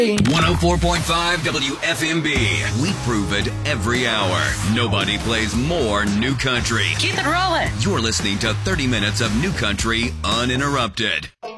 104.5 WFMB. We prove it every hour. Nobody plays more new country. Keep it rolling. You're listening to 30 minutes of new country uninterrupted.